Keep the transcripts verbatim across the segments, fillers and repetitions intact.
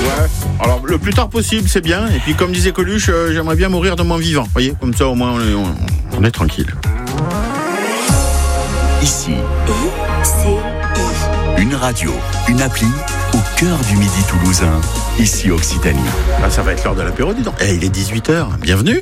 Ouais. Alors le plus tard possible, c'est bien. Et puis comme disait Coluche, euh, j'aimerais bien mourir de mon vivant. Vous voyez, comme ça au moins on est, on, on est tranquille. Ici, I, I. Une radio, une appli au cœur du midi toulousain. Ici Occitanie. Là, ça va être l'heure de l'apéro, dis donc. Eh, il est dix-huit heures. Bienvenue.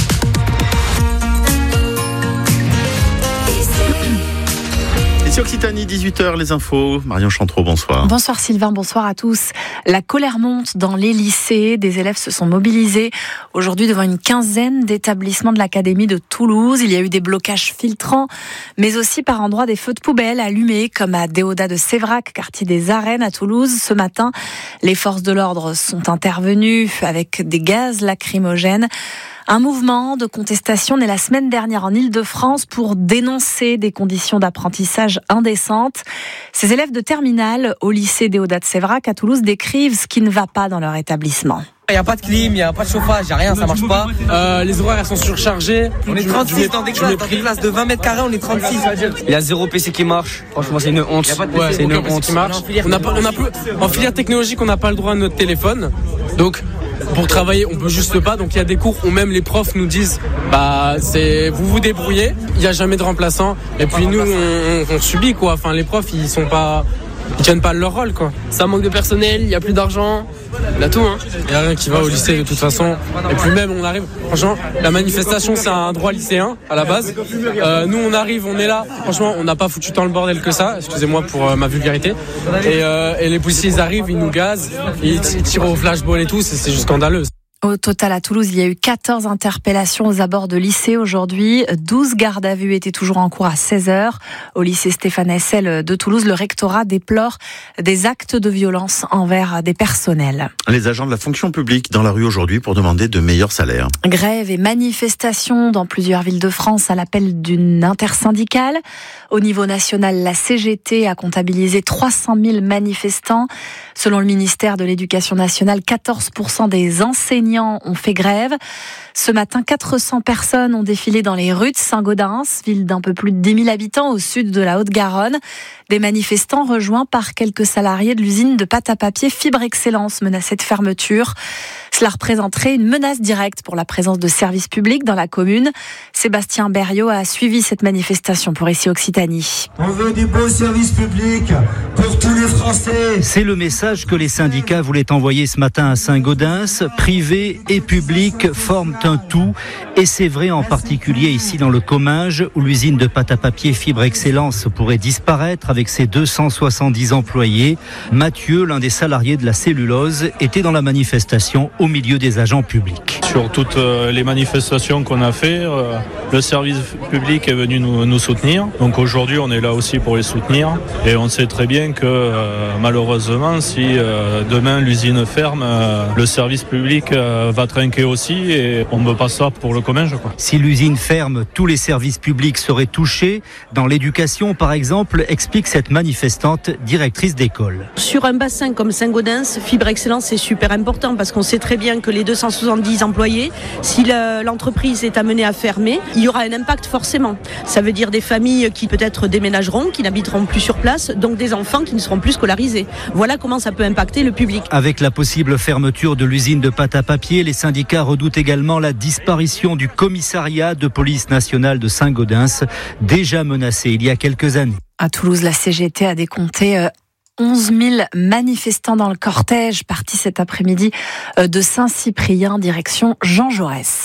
Ici Occitanie, dix-huit heures, les infos. Marion Chantreau, bonsoir. Bonsoir Sylvain, bonsoir à tous. La colère monte dans les lycées. Des élèves se sont mobilisés aujourd'hui devant une quinzaine d'établissements de l'Académie de Toulouse. Il y a eu des blocages filtrants, mais aussi par endroits des feux de poubelle allumés, comme à Déodat de Sévrac, quartier des Arènes à Toulouse. Ce matin, les forces de l'ordre sont intervenues avec des gaz lacrymogènes. Un mouvement de contestation naît la semaine dernière en Île-de-France pour dénoncer des conditions d'apprentissage indécentes. Ces élèves de terminale au lycée Déodat de Sévrac à Toulouse décrivent ce qui ne va pas dans leur établissement. Il n'y a pas de clim, il n'y a pas de chauffage, il n'y a rien, ça marche pas. Euh, les horaires elles sont surchargés. On est trente-six dans des classes, dans des classes de vingt mètres carrés, on est trente-six. Il y a zéro P C qui marche. Franchement, c'est une honte. Ouais, c'est une honte qui marche. On a pas, on a plus, en filière technologique, on n'a pas le droit à notre téléphone. Donc, pour travailler, on peut juste pas. Donc, il y a des cours où même les profs nous disent, bah, c'est, vous vous débrouillez. Il n'y a jamais de remplaçant. Et puis nous, on, on subit quoi. Enfin, les profs, ils sont pas. Ils tiennent pas leur rôle, quoi. Ça manque de personnel, il y a plus d'argent, il y a tout, hein. Il y a rien qui va au lycée de toute façon. Et puis même, on arrive. Franchement, la manifestation, c'est un droit lycéen à la base. Euh, nous, on arrive, on est là. Franchement, on n'a pas foutu tant le bordel que ça. Excusez-moi pour euh, ma vulgarité. Et, euh, et les policiers, ils arrivent, ils nous gazent, ils, ils tirent au flashball et tout. C'est, c'est juste scandaleux. Au total, à Toulouse, il y a eu quatorze interpellations aux abords de lycées aujourd'hui. douze gardes à vue étaient toujours en cours à seize heures. Au lycée Stéphane Hessel de Toulouse, le rectorat déplore des actes de violence envers des personnels. Les agents de la fonction publique dans la rue aujourd'hui pour demander de meilleurs salaires. Grève et manifestations dans plusieurs villes de France à l'appel d'une intersyndicale. Au niveau national, la C G T a comptabilisé trois cent mille manifestants. Selon le ministère de l'Éducation nationale, quatorze pour cent des enseignants ont fait grève. Ce matin, quatre cents personnes ont défilé dans les rues de Saint-Gaudens, ville d'un peu plus de dix mille habitants au sud de la Haute-Garonne. Des manifestants rejoints par quelques salariés de l'usine de pâte à papier Fibre Excellence menacée de fermeture. Cela représenterait une menace directe pour la présence de services publics dans la commune. Sébastien Berriot a suivi cette manifestation pour Ici Occitanie. On veut du beau service public pour tous les Français. C'est le message que les syndicats voulaient envoyer ce matin à Saint-Gaudens. Privé et public forment un tout. Et c'est vrai en particulier ici dans le Comminges, où l'usine de pâte à papier Fibre Excellence pourrait disparaître avec ses deux cent soixante-dix employés. Mathieu, l'un des salariés de la cellulose, était dans la manifestation au milieu des agents publics. Sur toutes les manifestations qu'on a fait, le service public est venu nous, nous soutenir. Donc aujourd'hui, on est là aussi pour les soutenir. Et on sait très bien que euh, malheureusement, si euh, demain l'usine ferme, euh, le service public euh, va trinquer aussi et on ne veut pas ça pour le Comminges, quoi. Si l'usine ferme, tous les services publics seraient touchés. Dans l'éducation, par exemple, explique cette manifestante, directrice d'école. Sur un bassin comme Saint-Gaudens, Fibre Excellence, c'est super important parce qu'on sait très bien que les deux cent soixante-dix employés, si le, l'entreprise est amenée à fermer, il y aura un impact forcément. Ça veut dire des familles qui peut-être déménageront, qui n'habiteront plus sur place, donc des enfants qui ne seront plus scolarisés. Voilà comment ça peut impacter le public. Avec la possible fermeture de l'usine de pâte à papier, les syndicats redoutent également la disparition du commissariat de police nationale de Saint-Gaudens, déjà menacé il y a quelques années. À Toulouse, la C G T a décompté onze mille manifestants dans le cortège parti cet après-midi de Saint-Cyprien, direction Jean Jaurès.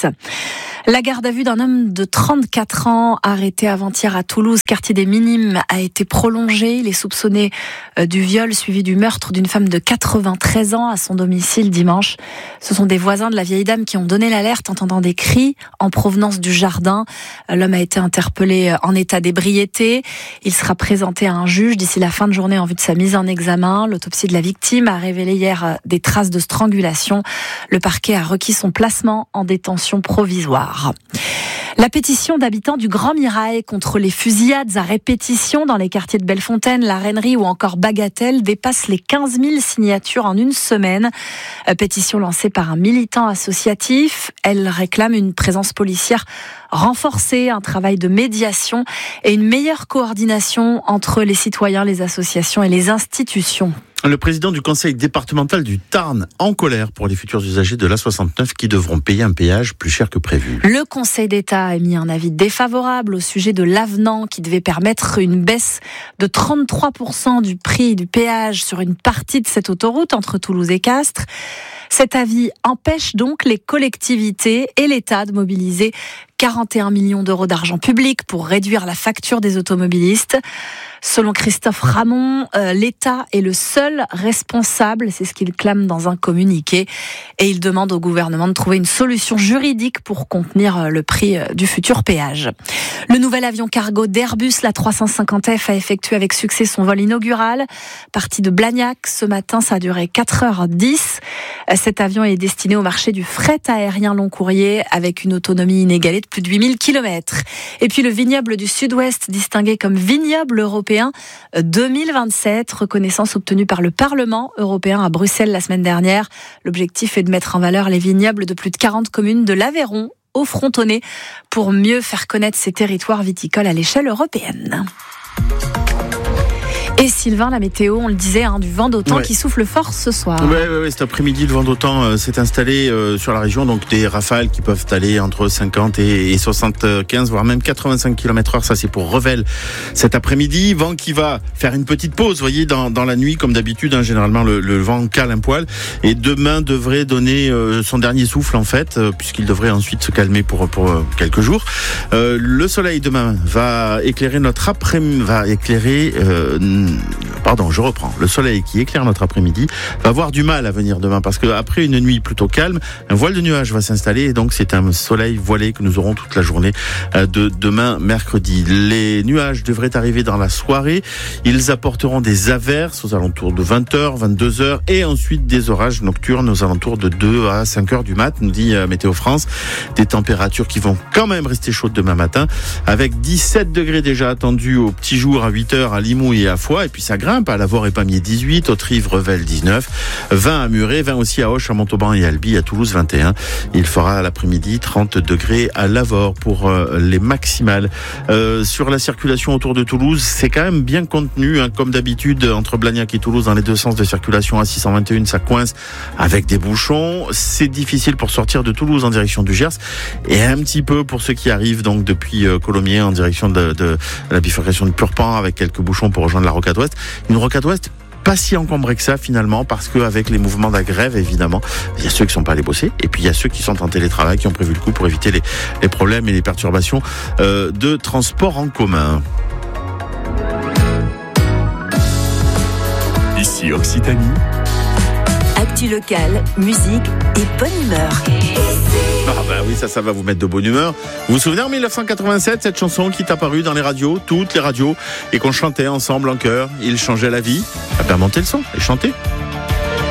La garde à vue d'un homme de trente-quatre ans arrêté avant-hier à Toulouse, quartier des Minimes, a été prolongée. Il est soupçonné du viol suivi du meurtre d'une femme de quatre-vingt-treize ans à son domicile dimanche. Ce sont des voisins de la vieille dame qui ont donné l'alerte entendant des cris en provenance du jardin. L'homme a été interpellé en état d'ébriété. Il sera présenté à un juge d'ici la fin de journée en vue de sa mise en examen. L'autopsie de la victime a révélé hier des traces de strangulation. Le parquet a requis son placement en détention provisoire. La pétition d'habitants du Grand Mirail contre les fusillades à répétition dans les quartiers de Bellefontaine, la Reinerie ou encore Bagatelle dépasse les quinze mille signatures en une semaine. Pétition lancée par un militant associatif. Elle réclame une présence policière renforcer un travail de médiation et une meilleure coordination entre les citoyens, les associations et les institutions. Le président du conseil départemental du Tarn en colère pour les futurs usagers de l'A soixante-neuf qui devront payer un péage plus cher que prévu. Le Conseil d'État a émis un avis défavorable au sujet de l'avenant qui devait permettre une baisse de trente-trois pour cent du prix du péage sur une partie de cette autoroute entre Toulouse et Castres. Cet avis empêche donc les collectivités et l'État de mobiliser quarante et un millions d'euros d'argent public pour réduire la facture des automobilistes. Selon Christophe Ramon, euh, l'État est le seul responsable, c'est ce qu'il clame dans un communiqué, et il demande au gouvernement de trouver une solution juridique pour contenir le prix du futur péage. Le nouvel avion cargo d'Airbus, la trois cent cinquante F, a effectué avec succès son vol inaugural. Parti de Blagnac, ce matin, ça a duré quatre heures dix. Cet avion est destiné au marché du fret aérien long courrier avec une autonomie inégalée de plus de huit mille kilomètres. Et puis le vignoble du Sud-Ouest, distingué comme vignoble européen deux mille vingt-sept, reconnaissance obtenue par le Parlement européen à Bruxelles la semaine dernière. L'objectif est de mettre en valeur les vignobles de plus de quarante communes de l'Aveyron au Frontonnet pour mieux faire connaître ces territoires viticoles à l'échelle européenne. Et Sylvain, la météo, on le disait, hein, du vent d'OTAN ouais. qui souffle fort ce soir. Oui, ouais, ouais, cet après-midi, le vent d'OTAN euh, s'est installé euh, sur la région, donc des rafales qui peuvent aller entre cinquante et soixante-quinze, voire même quatre-vingt-cinq kilomètres heure. Ça, c'est pour Revel cet après-midi. Vent qui va faire une petite pause, vous voyez, dans, dans la nuit, comme d'habitude. Hein, généralement, le, le vent cale un poil. Et demain devrait donner euh, son dernier souffle, en fait, euh, puisqu'il devrait ensuite se calmer pour, pour euh, quelques jours. Euh, le soleil, demain, va éclairer notre après-midi, va éclairer... Euh, Pardon, je reprends. Le soleil qui éclaire notre après-midi va avoir du mal à venir demain parce qu'après une nuit plutôt calme, un voile de nuages va s'installer et donc c'est un soleil voilé que nous aurons toute la journée de demain mercredi. Les nuages devraient arriver dans la soirée. Ils apporteront des averses aux alentours de vingt heures, vingt-deux heures et ensuite des orages nocturnes aux alentours de deux à cinq heures du mat, nous dit Météo France. Des températures qui vont quand même rester chaudes demain matin avec dix-sept degrés déjà attendus au petit jour à huit heures à Limoux et à Foix. Et puis ça grimpe à Lavore et Pamiers dix-huit, Autrive, Revel dix-neuf, vingt à Muret, vingt aussi à Auch, à Montauban et à Albi, à Toulouse vingt et un. Il fera à l'après-midi trente degrés à Lavore pour euh, les maximales. Euh, sur la circulation autour de Toulouse, c'est quand même bien contenu, hein, comme d'habitude, entre Blagnac et Toulouse dans les deux sens de circulation. À six cent vingt et un, ça coince avec des bouchons. C'est difficile pour sortir de Toulouse en direction du Gers et un petit peu pour ceux qui arrivent donc depuis euh, Colomiers en direction de, de la bifurcation de Purpan avec quelques bouchons pour rejoindre la Rocade Ouest. Une Rocade Ouest pas si encombrée que ça finalement parce qu'avec les mouvements de la grève évidemment il y a ceux qui sont pas allés bosser et puis il y a ceux qui sont en télétravail qui ont prévu le coup pour éviter les, les problèmes et les perturbations euh, de transport en commun. Ici Occitanie. Actu locale, musique et bonne humeur. Ah bah oui, ça, ça va vous mettre de bonne humeur. Vous vous souvenez en dix-neuf cent quatre-vingt-sept, cette chanson qui est apparue dans les radios, toutes les radios, et qu'on chantait ensemble en chœur. Il changeait la vie. Ah ben montez le son et chantez.